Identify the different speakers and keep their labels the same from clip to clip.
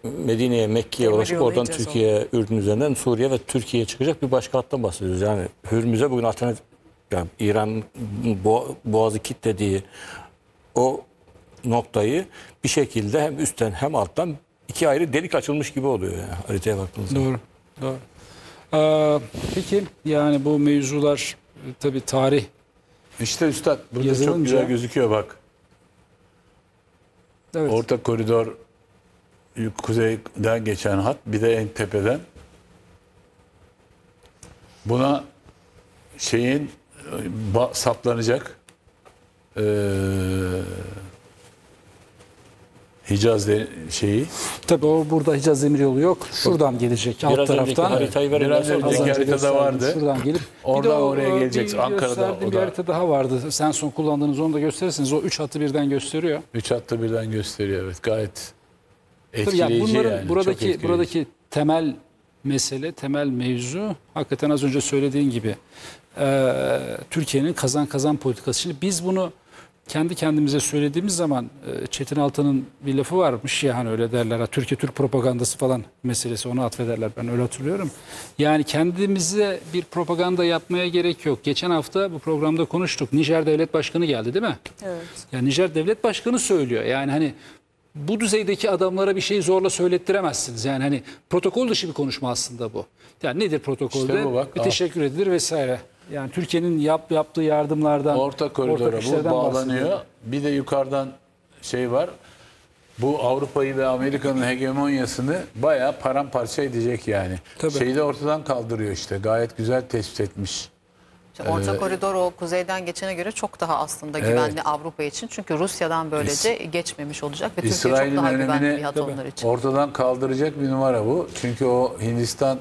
Speaker 1: Medine'ye, Mekke'ye
Speaker 2: Demir
Speaker 1: ulaşıp oradan
Speaker 2: yollayacağız
Speaker 1: Türkiye'ye, Ürdün üzerinden Suriye ve Türkiye'ye çıkacak bir başka hattan bahsediyoruz. Yani Hürmüz'e bugün alternatif, yani İran boğazı kilitlediği o noktayı bir şekilde hem üstten hem alttan iki ayrı delik açılmış gibi oluyor yani haritaya baktığınızda.
Speaker 3: Doğru. Doğru. Peki yani bu mevzular tabii tarih
Speaker 4: İşte üstad burada çok
Speaker 3: yazılınca-
Speaker 4: güzel gözüküyor bak.
Speaker 3: evet.
Speaker 4: Orta koridor kuzeyden geçen hat, bir de en tepeden. Buna şeyin saplanacak Hicaz şeyi.
Speaker 3: Tabii o burada Hicaz Demiryolu yok. Şuradan gelecek alt
Speaker 1: Biraz önceki
Speaker 3: taraftan.
Speaker 1: haritayı verin.
Speaker 4: Biraz
Speaker 1: Biraz
Speaker 4: önceki
Speaker 3: Az önce
Speaker 4: haritada
Speaker 3: gösterdiğim
Speaker 4: vardı.
Speaker 3: Şuradan gelip.
Speaker 4: Oradan
Speaker 3: bir de
Speaker 4: oraya gelecek.
Speaker 3: bir
Speaker 4: Ankara'da
Speaker 3: gösterdiğim
Speaker 4: o
Speaker 3: bir
Speaker 4: da.
Speaker 3: harita daha vardı. Sen son kullandığınız onu da gösterirseniz o 3 hattı birden gösteriyor.
Speaker 4: 3 hattı birden gösteriyor, evet, gayet
Speaker 3: Tabii yani
Speaker 4: etkileyici
Speaker 3: bunların
Speaker 4: yani. Çok
Speaker 3: buradaki
Speaker 4: etkileyici.
Speaker 3: temel mesele, temel mevzu hakikaten az önce söylediğin gibi Türkiye'nin kazan kazan politikası. Şimdi biz bunu kendi kendimize söylediğimiz zaman Çetin Altan'ın bir lafı varmış ya, hani öyle derler. Türkiye Türk propagandası falan meselesi, onu atfederler, ben öyle hatırlıyorum. Yani kendimize bir propaganda yapmaya gerek yok. Geçen hafta bu programda konuştuk. Nijer Devlet Başkanı geldi değil mi?
Speaker 2: Evet.
Speaker 3: Yani Nijer Devlet Başkanı söylüyor. Yani hani bu düzeydeki adamlara bir şeyi zorla söylettiremezsiniz. Yani hani protokol dışı bir konuşma aslında bu. Yani nedir protokolde?
Speaker 4: İşte bu bak,
Speaker 3: bir teşekkür edilir vesaire. Yani Türkiye'nin yaptığı yardımlardan,
Speaker 4: Orta koridora bu
Speaker 3: işlerden
Speaker 4: bağlanıyor.
Speaker 3: bahsediyor.
Speaker 4: Bir de yukarıdan şey var. Bu Avrupa'yı ve Amerika'nın hegemonyasını bayağı paramparça edecek yani.
Speaker 3: Tabii.
Speaker 4: Şeyi de ortadan kaldırıyor işte. Gayet güzel tespit etmiş.
Speaker 2: İşte Orta koridor o kuzeyden geçene göre çok daha aslında güvenli Avrupa için. Çünkü Rusya'dan böylece geçmemiş olacak ve Türkiye
Speaker 4: İsrail'in
Speaker 2: çok daha güvenli
Speaker 4: önemini
Speaker 2: bir hat onlar için.
Speaker 4: ortadan kaldıracak bir numara bu. Çünkü o Hindistan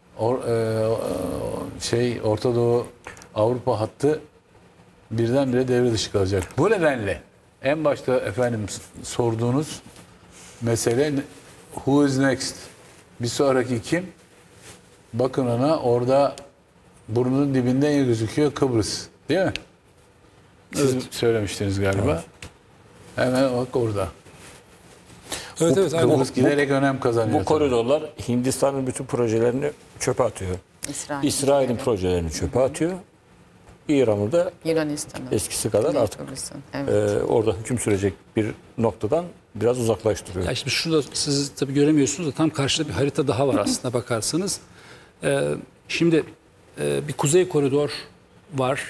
Speaker 4: Orta Doğu Avrupa hattı birdenbire devre dışı kalacak. Bu nedenle en başta efendim sorduğunuz mesele who is next? Bir sonraki kim? Bakın ona, orada burnunun dibinden gözüküyor Kıbrıs. Değil mi? Siz söylemiştiniz galiba. Hemen bak orada.
Speaker 3: Evet, aynen.
Speaker 4: Kıbrıs giderek önem kazanıyor.
Speaker 1: Bu
Speaker 4: tabii.
Speaker 1: koridorlar Hindistan'ın bütün projelerini çöpe atıyor. İsrail'in projelerini çöpe atıyor. İran'ı da
Speaker 2: Yunanistan'ın.
Speaker 1: eskisi kadar
Speaker 2: Güney
Speaker 1: artık
Speaker 2: Kıbrıs'ın, evet.
Speaker 1: orada hüküm sürecek bir noktadan biraz uzaklaştırıyor.
Speaker 3: Ya işte şurada siz tabii göremiyorsunuz da tam karşıda bir harita daha var aslında bakarsanız. Şimdi bir kuzey koridor var.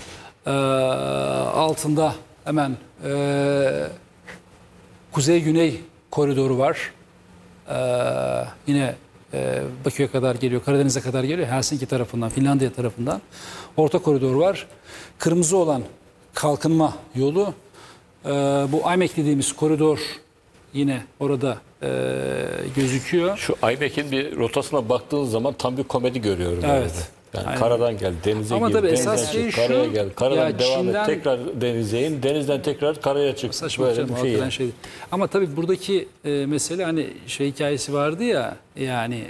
Speaker 3: Altında hemen kuzey-güney koridoru var. Yine Bakü'ye kadar geliyor, Karadeniz'e kadar geliyor. Helsinki tarafından, Finlandiya tarafından. Orta koridor var. Kırmızı olan kalkınma yolu. Bu IMEC dediğimiz koridor yine orada gözüküyor.
Speaker 1: Şu Aybek'in bir rotasına baktığınız zaman tam bir komedi görüyorum.
Speaker 3: Evet.
Speaker 1: orada. Yani
Speaker 3: Aynen.
Speaker 1: karadan gel, denize
Speaker 3: Ama
Speaker 1: gir,
Speaker 3: tabii
Speaker 1: denizden
Speaker 3: esas şey
Speaker 1: çık, karaya
Speaker 3: şu,
Speaker 1: gel, karadan
Speaker 3: ya
Speaker 1: devam
Speaker 3: Çin'den-
Speaker 1: et, tekrar denize in, denizden tekrar karaya çık.
Speaker 3: Saçma
Speaker 1: Böyle
Speaker 3: canım,
Speaker 1: bir şey.
Speaker 3: hakikaten
Speaker 1: Yani.
Speaker 3: şey. Ama tabii buradaki mesele hani şey hikayesi vardı ya, yani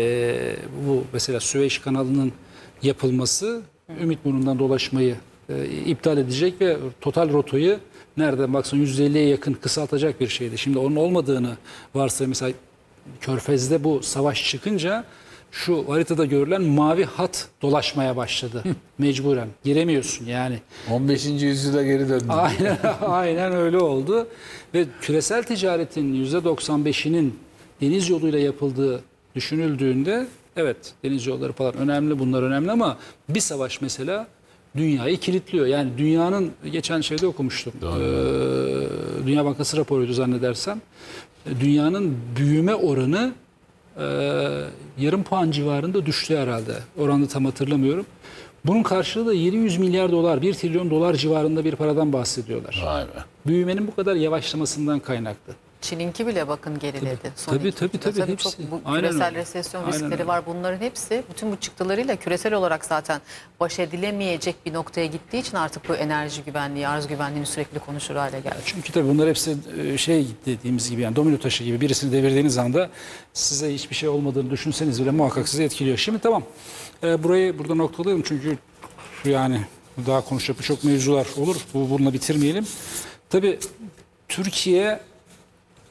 Speaker 3: bu mesela Süveyş kanalının yapılması Ümitburnu'ndan dolaşmayı iptal edecek ve total rotayı nereden baksan 150'ye yakın kısaltacak bir şeydi. Şimdi onun olmadığını varsa mesela Körfez'de bu savaş çıkınca şu haritada görülen mavi hat dolaşmaya başladı. Mecburen. Giremiyorsun yani.
Speaker 4: 15. yüzyıla geri döndü.
Speaker 3: Aynen öyle oldu. Ve küresel ticaretin %95'inin deniz yoluyla yapıldığı düşünüldüğünde, evet, deniz yolları falan önemli, bunlar önemli, ama bir savaş mesela dünyayı kilitliyor. Yani dünyanın, geçen şeyde okumuştum. Dünya Bankası raporuydu zannedersem. Dünyanın büyüme oranı yarım puan civarında düştü herhalde. Oranı tam hatırlamıyorum. Bunun karşılığı da 700 milyar dolar, 1 trilyon dolar civarında bir paradan bahsediyorlar.
Speaker 4: Vay be.
Speaker 3: Büyümenin bu kadar yavaşlamasından kaynaklı.
Speaker 2: Çin'inki bile bakın geriledi. Son
Speaker 3: Tabii,
Speaker 2: iki yılda.
Speaker 3: tabii, hepsi.
Speaker 2: Çok bu
Speaker 3: Aynen
Speaker 2: küresel
Speaker 3: öyle.
Speaker 2: resesyon
Speaker 3: Aynen
Speaker 2: riskleri
Speaker 3: öyle.
Speaker 2: var. Bunların hepsi bütün bu çıktılarıyla küresel olarak zaten baş edilemeyecek bir noktaya gittiği için artık bu enerji güvenliği, arz güvenliğini sürekli konuşur hale geldi.
Speaker 3: Çünkü tabii bunlar hepsi şey dediğimiz gibi, yani domino taşı gibi, birisini devirdiğiniz anda size hiçbir şey olmadığını düşünseniz bile muhakkak sizi etkiliyor. Şimdi tamam, burayı burada noktalayalım çünkü yani daha konuşacak birçok mevzular olur. Bununla bitirmeyelim. Tabii Türkiye